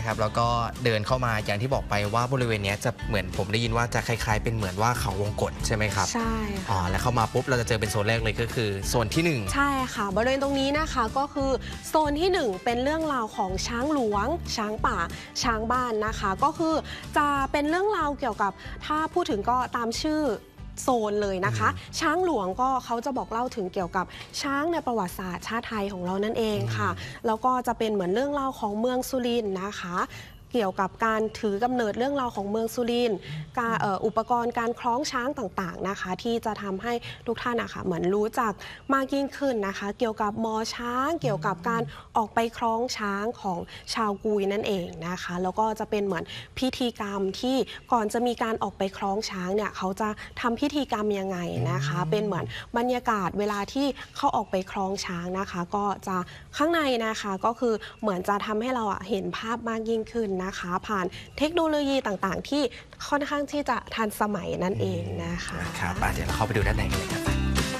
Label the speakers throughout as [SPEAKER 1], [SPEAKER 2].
[SPEAKER 1] นะครับแล้วก็เดินเข้ามาอย่างที่บอกไปว่าบริเวณนี้จะเหมือนผมได้ยินว่าจะคล้ายๆเป็นเหมือนว่าเขาวงกตใช่ไหมครับ
[SPEAKER 2] ใช่ค่ะ
[SPEAKER 1] แล้วเข้ามาปุ๊บเราจะเจอเป็นโซนแรกเลยก็คือโซนที่1
[SPEAKER 2] ใช่ค่ะบริเวณตรงนี้นะคะก็คือโซนที่1เป็นเรื่องราวของช้างหลวงช้างป่าช้างบ้านนะคะก็คือจะเป็นเรื่องราวเกี่ยวกับถ้าพูดถึงก็ตามชื่อโซนเลยนะคะช้างหลวงก็เขาจะบอกเล่าถึงเกี่ยวกับช้างในประวัติศาสตร์ชาติไทยของเรานั่นเองค่ะแล้วก็จะเป็นเหมือนเรื่องราวของเมืองสุรินทร์นะคะเกี่ยวกับการถือกำเนิดเรื่องราวของเมืองสุรินทร์การอุปกรณ์การคล้องช้างต่างๆนะคะที่จะทำให้ทุกท่านนะคะเหมือนรู้จักมากยิ่งขึ้นนะคะเกี่ยวกับมอช้างเกี่ยวกับการออกไปคล้องช้างของชาวกุยนั่นเองนะคะแล้วก็จะเป็นเหมือนพิธีกรรมที่ก่อนจะมีการออกไปคล้องช้างเนี่ยเขาจะทำพิธีกรรมยังไงนะคะเป็นเหมือนบรรยากาศเวลาที่เขาออกไปคล้องช้างนะคะก็จะข้างในนะคะก็คือเหมือนจะทำให้เราเห็นภาพมากยิ่งขึ้นนะคะผ่านเทคโนโลยีต่างๆที่ค่อนข้างที่จะทันสมัยนั่นเองนะคะ
[SPEAKER 1] ครับเดี๋ยวเราเข้าไปดูด้านในกันเลยครับ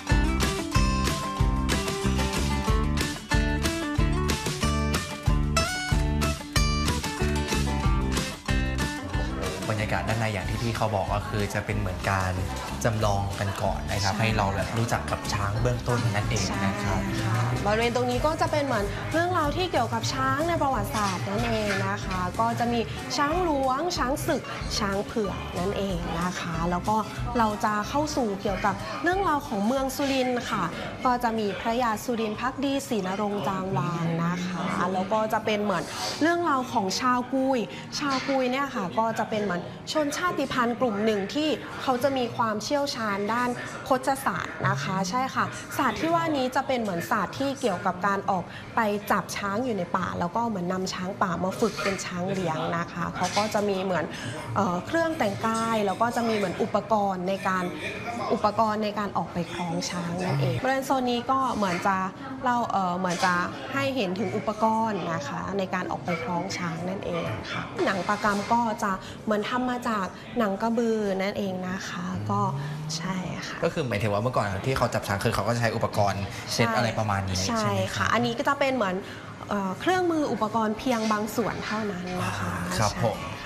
[SPEAKER 1] บรรยากาศด้านในอย่างที่พี่เขาบอกก็คือจะเป็นเหมือนการจำลองกันก่อนนะครับให้เราแบบรู้จักกับช้างเบื้องต้นนั่นเองนะครับ
[SPEAKER 2] บริเวณตรงนี้ก็จะเป็นเหมือนเรื่องราวที่เกี่ยวกับช้างในประวัติศาสตร์นั่นเองนะคะก็จะมีช้างหลวงช้างศึกช้างเผือกนั่นเองนะคะแล้วก็เราจะเข้าสู่เกี่ยวกับเรื่องราวของเมืองสุรินทร์ค่ะก็จะมีพระยาสุรินทร์ภักดีศรีนรงค์จางวางนะคะแล้วก็จะเป็นเหมือนเรื่องราวของชาวกุยเนี่ยค่ะก็จะเป็นเหมือนชนชาติพันธุ์กลุ่มหนึ่งที่เขาจะมีความเชี่ยวชาญด้านโคชศาสตร์นะคะใช่ค่ะศาสตร์ที่ว่านี้จะเป็นเหมือนศาสตร์ที่เกี่ยวกับการออกไปจับช้างอยู่ในป่าแล้วก็เหมือนนำช้างป่ามาฝึกเป็นช้างเลี้ยงนะคะเขาก็จะมีเหมือนเครื่องแต่งกายแล้วก็จะมีเหมือนอุปกรณ์ในการออกไปคล้องช้างนั่นเองบริเวณโซนนี้ก็เหมือนจะเหมือนจะให้เห็นถึงอุปกรณ์นะคะในการออกไปคล้องช้างนั่นเองค่ะหนังประกำก็จะเหมือนทำมาจากหนังกระบือนั่นเองนะคะก็ใช่ค่ะ
[SPEAKER 1] ก็คือหมายถึงว่าเมื่อก่อนที่เขาจับช้างคือเขาก็จะใช้อุปกรณ์เซตอะไรประมาณนี้
[SPEAKER 2] ใช่ค่ะอันนี้ก็จะเป็นเหมือนเครื่องมืออุปกรณ์เพียงบางส่วนเท่านั้นนะคะ
[SPEAKER 1] ครับผม